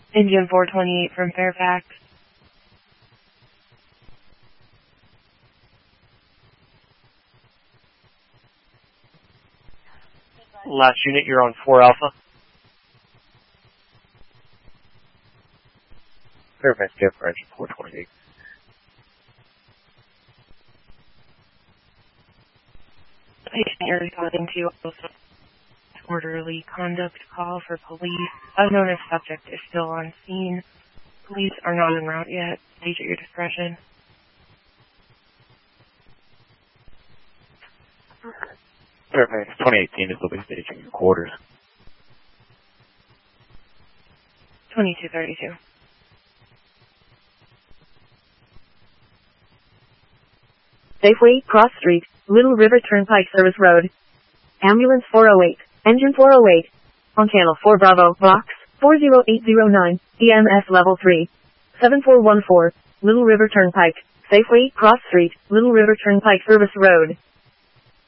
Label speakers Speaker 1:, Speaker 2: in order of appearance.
Speaker 1: Engine 428 from Fairfax.
Speaker 2: Last unit, you're on 4 Alpha. Fairfax, get for engine 428.
Speaker 1: Patient you're responding to also orderly conduct call for police. Unknown if subject is still on scene. Police are not en route yet. Stage at your discretion.
Speaker 2: Fairfax 2018 is looking staging your quarters.
Speaker 1: 2232.
Speaker 3: Safeway, Cross Street, Little River Turnpike Service Road. Ambulance 408, Engine 408. On Channel 4 Bravo, Box 40809, EMS Level 3. 7414, Little River Turnpike, Safeway, Cross Street, Little River Turnpike Service Road.